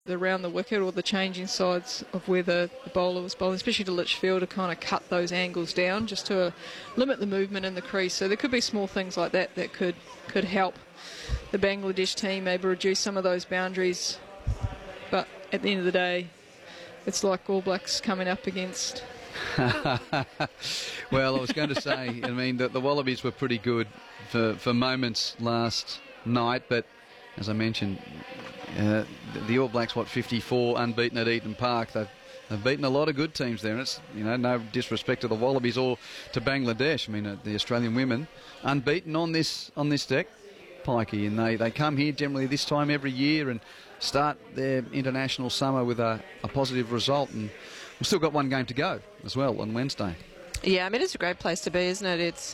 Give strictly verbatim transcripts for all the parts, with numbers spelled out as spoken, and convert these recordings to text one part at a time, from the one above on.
the around the wicket or the changing sides of where the, the bowler was bowling, especially to Litchfield, to kind of cut those angles down just to uh, limit the movement in the crease. So there could be small things like that that could could help the Bangladesh team maybe reduce some of those boundaries. But at the end of the day, it's like All Blacks coming up against. Well, I was going to say, I mean, the, the Wallabies were pretty good for, for moments last night, but as I mentioned, uh, the All Blacks, what, fifty-four unbeaten at Eden Park. They've, they've beaten a lot of good teams there, and it's, you know, no disrespect to the Wallabies or to Bangladesh. I mean, uh, the Australian women unbeaten on this on this deck, Pikey, and they, they come here generally this time every year and start their international summer with a, a positive result, and we've still got one game to go as well on Wednesday. Yeah, I mean, it's a great place to be, isn't it? It's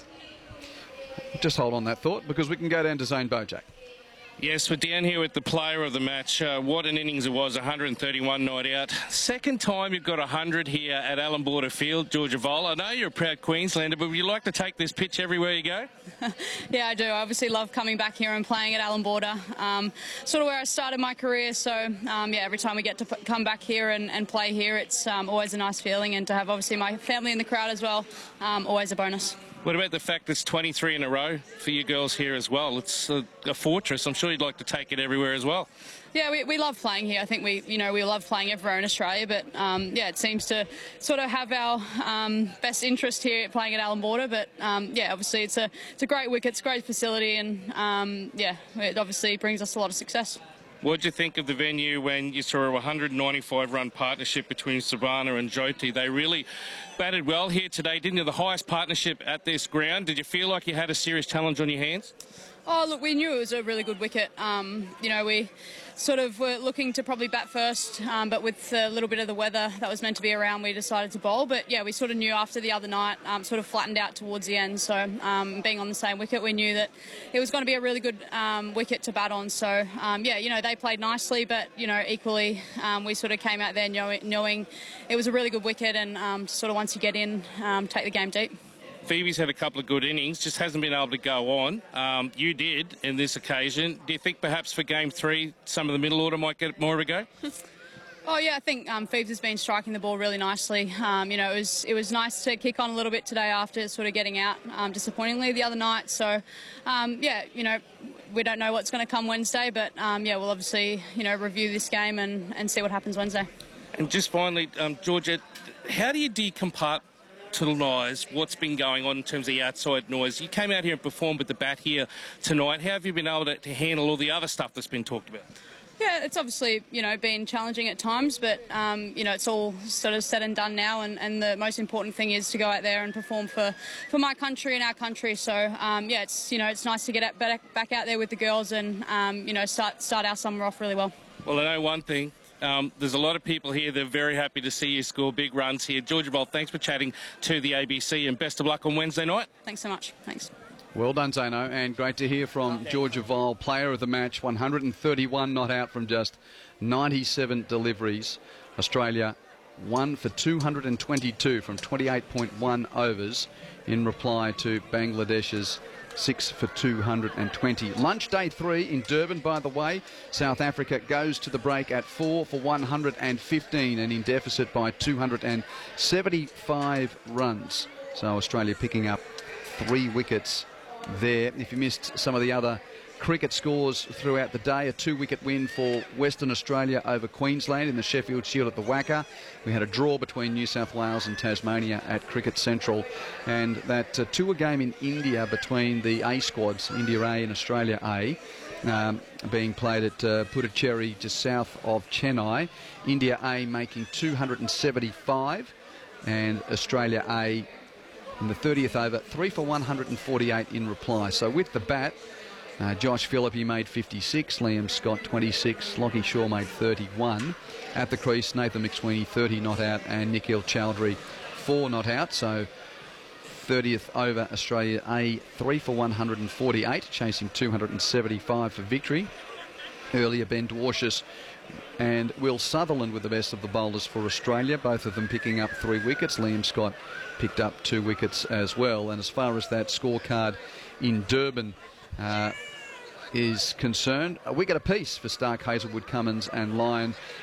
Just hold on that thought, because we can go down to Zane Bojack. Yes, we're down here with the player of the match. Uh, what an innings it was, one hundred thirty-one not out. Second time you've got one hundred here at Allan Border Field, Georgia Vol. I know you're a proud Queenslander, but would you like to take this pitch everywhere you go? Yeah, I do. I obviously love coming back here and playing at Allan Border. Um, sort of where I started my career, so um, yeah, every time we get to p come back here and, and play here, it's um, always a nice feeling, and to have obviously my family in the crowd as well, um, always a bonus. What about the fact it's twenty-three in a row for you girls here as well? It's a, a fortress. I'm sure you'd like to take it everywhere as well. Yeah, we, we love playing here. I think we, you know, we love playing everywhere in Australia, but um, yeah, it seems to sort of have our um, best interest here playing at Allan Border. But um, yeah, obviously it's a it's a great wicket, it's a great facility, and um, yeah, it obviously brings us a lot of success. What did you think of the venue when you saw a one hundred ninety-five run partnership between Savannah and Jyoti? They really batted well here today, didn't you? The highest partnership at this ground. Did you feel like you had a serious challenge on your hands? Oh, look, we knew it was a really good wicket. Um, you know, we sort of were looking to probably bat first, um, but with a little bit of the weather that was meant to be around, we decided to bowl. But yeah, we sort of knew after the other night, um, sort of flattened out towards the end. So um, being on the same wicket, we knew that it was going to be a really good um, wicket to bat on. So um, yeah, you know, they played nicely, but you know, equally, um, we sort of came out there knowing, knowing it was a really good wicket, and um, sort of once you get in, um, take the game deep. Phoebe's had a couple of good innings, just hasn't been able to go on. Um, you did in this occasion. Do you think perhaps for game three, some of the middle order might get more of a go? Oh yeah, I think um, Phoebes has been striking the ball really nicely. Um, you know, it was it was nice to kick on a little bit today after sort of getting out um, disappointingly the other night. So um, yeah, you know, we don't know what's going to come Wednesday, but um, yeah, we'll obviously you know review this game and, and see what happens Wednesday. And just finally, um, Georgia, how do you decompartmentalize what's been going on in terms of the outside noise? You came out here and performed with the bat here tonight. How have you been able to, to handle all the other stuff that's been talked about? Yeah, it's obviously, you know, been challenging at times, but, um, you know, it's all sort of said and done now, and, and the most important thing is to go out there and perform for, for my country and our country. So, um, yeah, it's, you know, it's nice to get out, back, back out there with the girls and, um, you know, start, start our summer off really well. Well, I know one thing. Um, there's a lot of people here that are very happy to see you score big runs here. Georgia Bolt, thanks for chatting to the A B C, and best of luck on Wednesday night. Thanks so much. Thanks. Well done, Zano, and great to hear from Georgia Vol, player of the match, one hundred thirty-one not out from just ninety-seven deliveries. Australia one for two hundred twenty-two from twenty-eight point one overs in reply to Bangladesh's six for two hundred twenty. Lunch day three in Durban, by the way. South Africa goes to the break at four for one hundred fifteen and in deficit by two hundred seventy-five runs. So Australia picking up three wickets there. If you missed some of the other cricket scores throughout the day, a two-wicket win for Western Australia over Queensland in the Sheffield Shield at the Wacker. We had a draw between New South Wales and Tasmania at Cricket Central, and that uh, tour game in India between the A squads, India A and Australia A, um, being played at uh, Puducherry just south of Chennai. India A making two hundred seventy-five and Australia A in the thirtieth over, three for one hundred forty-eight in reply. So with the bat, uh, Josh Phillippe made fifty-six, Liam Scott twenty-six, Lockie Shaw made thirty-one. At the crease, Nathan McSweeney thirty not out and Nikhil Chowdhury four not out. So thirtieth over, Australia A three for one hundred forty-eight, chasing two hundred seventy-five for victory. Earlier, Ben Dwarshuis and Will Sutherland were the best of the bowlers for Australia, both of them picking up three wickets. Liam Scott picked up two wickets as well. And as far as that scorecard in Durban uh, is concerned, we get a piece for Stark, Hazelwood, Cummins and Lyon